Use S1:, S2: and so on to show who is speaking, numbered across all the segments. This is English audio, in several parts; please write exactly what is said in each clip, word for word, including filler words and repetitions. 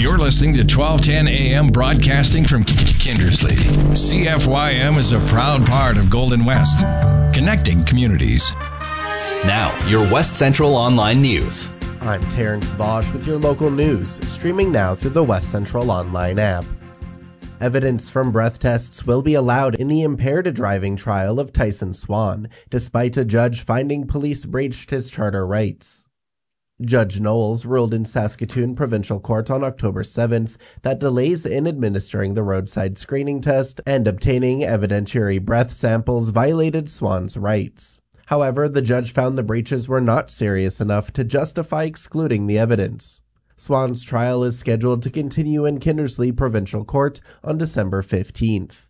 S1: You're listening to twelve ten A M broadcasting from Kindersley. C F Y M is a proud part of Golden West, connecting communities.
S2: Now, your West Central Online News.
S3: I'm Terrence Bosch with your local news, streaming now through the West Central Online app. Evidence from breath tests will be allowed in the impaired driving trial of Tyson Swan, despite a judge finding police breached his charter rights. Judge Knowles ruled in Saskatoon Provincial Court on October seventh that delays in administering the roadside screening test and obtaining evidentiary breath samples violated Swan's rights. However, the judge found the breaches were not serious enough to justify excluding the evidence. Swan's trial is scheduled to continue in Kindersley Provincial Court on December fifteenth.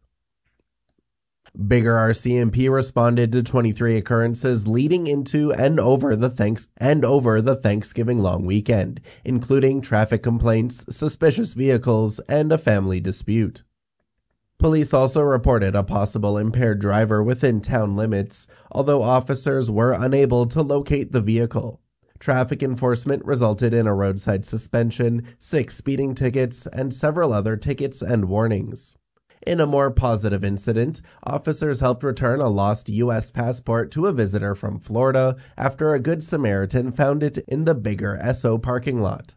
S3: Biggar R C M P responded to twenty-three occurrences leading into and over the thanks and over the Thanksgiving long weekend, including traffic complaints, suspicious vehicles, and a family dispute. Police also reported a possible impaired driver within town limits, although officers were unable to locate the vehicle. Traffic enforcement resulted in a roadside suspension, six speeding tickets, and several other tickets and warnings. In a more positive incident, officers helped return a lost U S passport to a visitor from Florida after a Good Samaritan found it in the Biggar S O parking lot.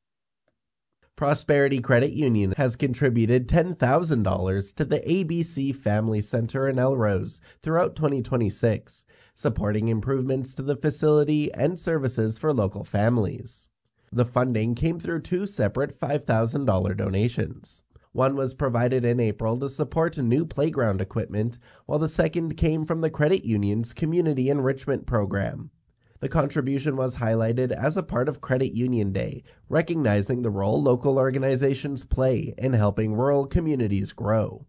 S3: Prosperity Credit Union has contributed ten thousand dollars to the A B C Family Center in Elrose throughout twenty twenty-six, supporting improvements to the facility and services for local families. The funding came through two separate five thousand dollars donations. One was provided in April to support new playground equipment, while the second came from the credit union's Community Enrichment Program. The contribution was highlighted as a part of Credit Union Day, recognizing the role local organizations play in helping rural communities grow.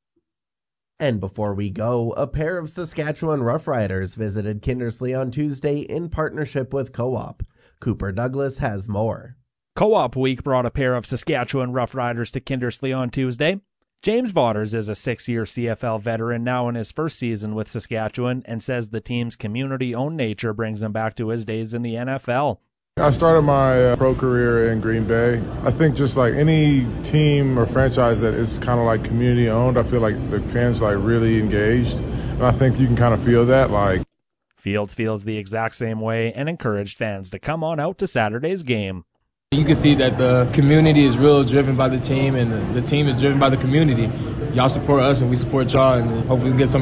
S3: And before we go, a pair of Saskatchewan Roughriders visited Kindersley on Tuesday in partnership with Co-op. Cooper Douglas has more.
S4: Co-op Week brought a pair of Saskatchewan Roughriders to Kindersley on Tuesday. James Vaughters is a six-year C F L veteran now in his first season with Saskatchewan and says the team's community-owned nature brings him back to his days in the N F L.
S5: I started my uh, pro career in Green Bay. I think just like any team or franchise that is kind of like community-owned, I feel like the fans are like really engaged. And I think you can kind of feel that. Like
S4: Fields feels the exact same way and encouraged fans to come on out to Saturday's game.
S6: You can see that the community is real driven by the team, and the, the team is driven by the community. Y'all support us, and we support y'all, and hopefully we get some